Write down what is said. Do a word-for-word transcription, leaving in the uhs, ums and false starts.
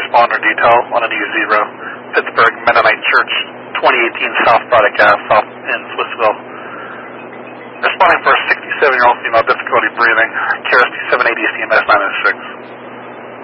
responder detail on an E zero, Pittsburgh Mennonite Church, twenty eighteen South Braddock Ave, South in Swissville. Responding for a sixty-seven-year-old female, difficulty breathing, K R S T seven eighty C M S nine oh six.